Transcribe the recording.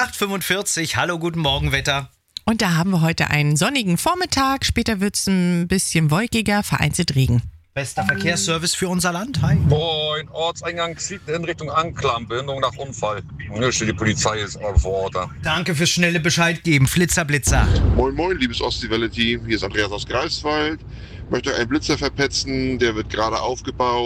8:45, hallo, guten Morgen, Wetter. Und da haben wir heute einen sonnigen Vormittag. Später wird es ein bisschen wolkiger, vereinzelt Regen. Bester Verkehrsservice für unser Land. Hi. Moin, Ortseingang zieht in Richtung Anklam, Behinderung nach Unfall. Und die Polizei ist vor Ort da. Danke fürs schnelle Bescheid geben. Flitzer, Blitzer. Moin, moin, liebes Ostsee-Welle-Team. Hier ist Andreas aus Greifswald. Möchte einen Blitzer verpetzen, der wird gerade aufgebaut.